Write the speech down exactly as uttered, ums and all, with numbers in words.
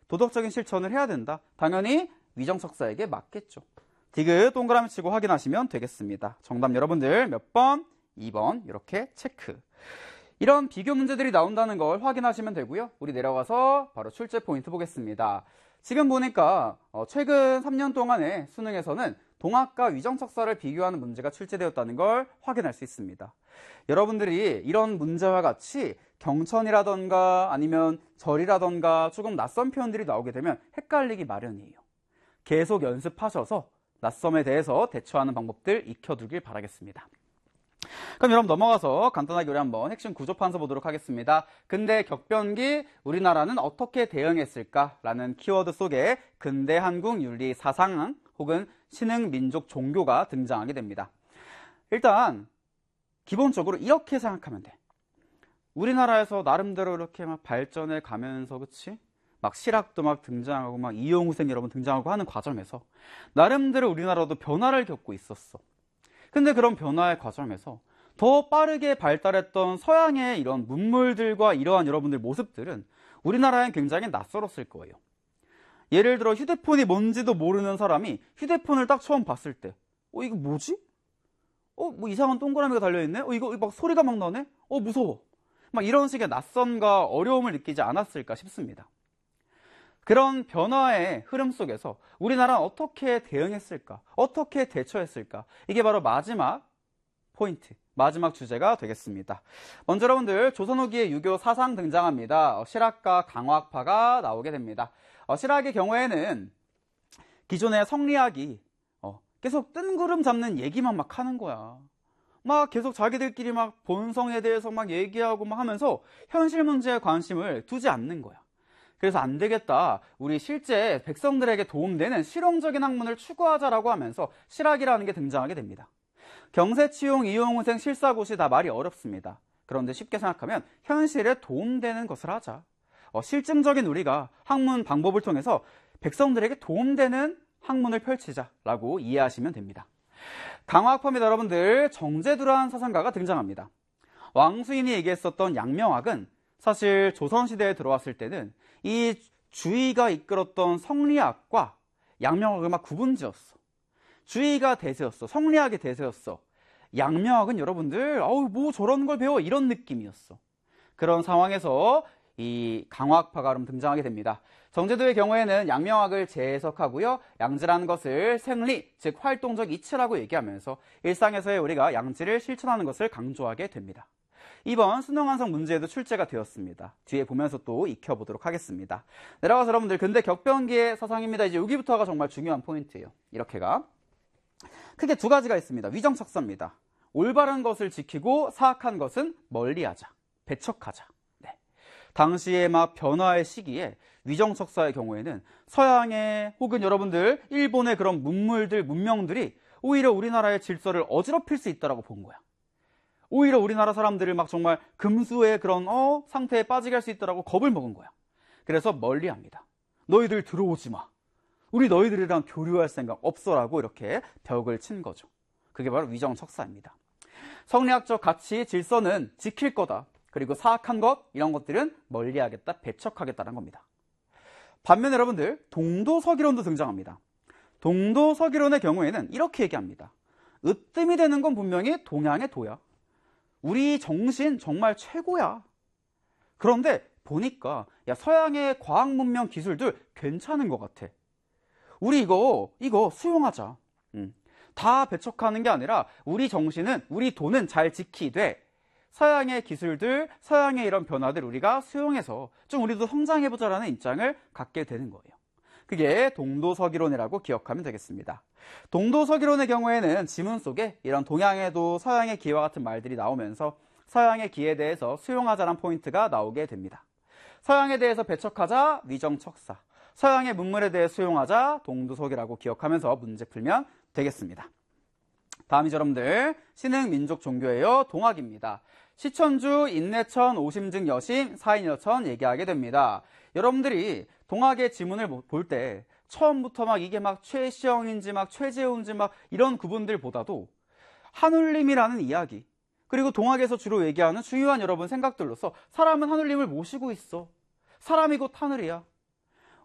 도덕적인 실천을 해야 된다. 당연히 위정척사에게 맞겠죠. 디귿 동그라미 치고 확인하시면 되겠습니다. 정답 여러분들 몇 번? 이 번 이렇게 체크. 이런 비교 문제들이 나온다는 걸 확인하시면 되고요. 우리 내려가서 바로 출제 포인트 보겠습니다. 지금 보니까 최근 삼 년 동안의 수능에서는 동학과 위정척사를 비교하는 문제가 출제되었다는 걸 확인할 수 있습니다. 여러분들이 이런 문제와 같이 경천이라던가 아니면 절이라던가 조금 낯선 표현들이 나오게 되면 헷갈리기 마련이에요. 계속 연습하셔서 낯섦에 대해서 대처하는 방법들 익혀두길 바라겠습니다. 그럼 여러분 넘어가서 간단하게 우리 한번 핵심 구조 판서 보도록 하겠습니다. 근대 격변기 우리나라는 어떻게 대응했을까? 라는 키워드 속에 근대 한국 윤리 사상 혹은 신흥 민족 종교가 등장하게 됩니다. 일단 기본적으로 이렇게 생각하면 돼. 우리나라에서 나름대로 이렇게 막 발전해 가면서 그치? 막 실학도 막 등장하고 막 이용우생 여러분 등장하고 하는 과정에서 나름대로 우리나라도 변화를 겪고 있었어. 근데 그런 변화의 과정에서 더 빠르게 발달했던 서양의 이런 문물들과 이러한 여러분들 모습들은 우리나라엔 굉장히 낯설었을 거예요. 예를 들어 휴대폰이 뭔지도 모르는 사람이 휴대폰을 딱 처음 봤을 때 어 이거 뭐지? 어 뭐 이상한 동그라미가 달려있네? 어 이거 막 소리가 막 나네? 어 무서워. 막 이런 식의 낯선과 어려움을 느끼지 않았을까 싶습니다. 그런 변화의 흐름 속에서 우리나라는 어떻게 대응했을까? 어떻게 대처했을까? 이게 바로 마지막 포인트, 마지막 주제가 되겠습니다. 먼저 여러분들 조선 후기의 유교 사상 등장합니다. 실학과 강화학파가 나오게 됩니다. 어, 실학의 경우에는 기존의 성리학이 어, 계속 뜬구름 잡는 얘기만 막 하는 거야. 막 계속 자기들끼리 막 본성에 대해서 막 얘기하고 막 하면서 현실 문제에 관심을 두지 않는 거야. 그래서 안 되겠다. 우리 실제 백성들에게 도움되는 실용적인 학문을 추구하자라고 하면서 실학이라는 게 등장하게 됩니다. 경세치용, 이용우생, 실사고시 다 말이 어렵습니다. 그런데 쉽게 생각하면 현실에 도움되는 것을 하자. 어, 실증적인 우리가 학문 방법을 통해서 백성들에게 도움되는 학문을 펼치자라고 이해하시면 됩니다. 강화학파입니다. 여러분들 정제두라는 사상가가 등장합니다. 왕수인이 얘기했었던 양명학은 사실 조선시대에 들어왔을 때는 이 주의가 이끌었던 성리학과 양명학을 막 구분지었어. 주의가 대세였어. 성리학이 대세였어. 양명학은 여러분들 아우 뭐 저런 걸 배워 이런 느낌이었어. 그런 상황에서 이 강화학파가 그럼 등장하게 됩니다. 정제도의 경우에는 양명학을 재해석하고요. 양지라는 것을 생리, 즉 활동적 이치라고 얘기하면서 일상에서의 우리가 양지를 실천하는 것을 강조하게 됩니다. 이번 수능 완성 문제에도 출제가 되었습니다. 뒤에 보면서 또 익혀보도록 하겠습니다. 내려가서 여러분들 근대 격변기의 사상입니다. 이제 여기부터가 정말 중요한 포인트예요. 이렇게가 크게 두 가지가 있습니다. 위정척사입니다. 올바른 것을 지키고 사악한 것은 멀리하자, 배척하자. 네. 당시의 막 변화의 시기에 위정척사의 경우에는 서양의 혹은 여러분들 일본의 그런 문물들, 문명들이 오히려 우리나라의 질서를 어지럽힐 수 있다고 본 거야. 오히려 우리나라 사람들을 막 정말 금수의 그런 어 상태에 빠지게 할 수 있다라고 겁을 먹은 거야. 그래서 멀리합니다. 너희들 들어오지 마. 우리 너희들이랑 교류할 생각 없어라고 이렇게 벽을 친 거죠. 그게 바로 위정척사입니다. 성리학적 가치, 질서는 지킬 거다. 그리고 사악한 것, 이런 것들은 멀리하겠다, 배척하겠다는 겁니다. 반면에 여러분들 동도서기론도 등장합니다. 동도서기론의 경우에는 이렇게 얘기합니다. 으뜸이 되는 건 분명히 동양의 도야. 우리 정신 정말 최고야. 그런데 보니까 야 서양의 과학 문명 기술들 괜찮은 것 같아. 우리 이거 이거 수용하자. 음. 다 배척하는 게 아니라 우리 정신은 우리 돈은 잘 지키되 서양의 기술들, 서양의 이런 변화들 우리가 수용해서 좀 우리도 성장해보자라는 입장을 갖게 되는 거예요. 그게 동도서기론이라고 기억하면 되겠습니다. 동도서기론의 경우에는 지문 속에 이런 동양에도 서양의 기와 같은 말들이 나오면서 서양의 기에 대해서 수용하자란 포인트가 나오게 됩니다. 서양에 대해서 배척하자, 위정척사. 서양의 문물에 대해 수용하자, 동도서기라고 기억하면서 문제 풀면 되겠습니다. 다음이 여러분들 신흥 민족 종교예요. 동학입니다. 시천주, 인내천, 오심증, 여심, 사인여천 얘기하게 됩니다. 여러분들이 동학의 지문을 볼 때 처음부터 막 이게 막 최시영인지 막 최재훈인지 막 이런 구분들보다도 하늘님이라는 이야기, 그리고 동학에서 주로 얘기하는 중요한 여러분 생각들로서 사람은 하늘님을 모시고 있어. 사람이 곧 하늘이야.